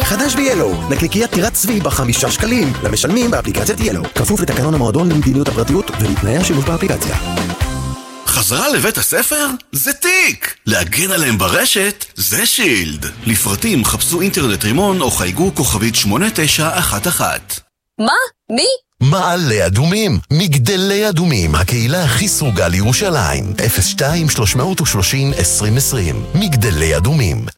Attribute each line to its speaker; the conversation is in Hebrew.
Speaker 1: חדש ב-Yellow, נקניקיית טירת צבי ב5 שקלים, למשלמים באפליקציית Yellow. כפוף לתקנון המועדון למדיניות הפרטיות ולתנאי השימוש באפליקציה.
Speaker 2: חזרה לבית הספר? זה תיק! להגן עליהם ברשת? זה שילד. לפרטים חפשו אינטרנט רימון או חייגו כוכבית 8911.
Speaker 3: מה? מי?
Speaker 4: מעלה אדומים, מגדלי אדומים, הקהילה הכי סרוגה לירושלים. 02-330-2020, מגדלי אדומים.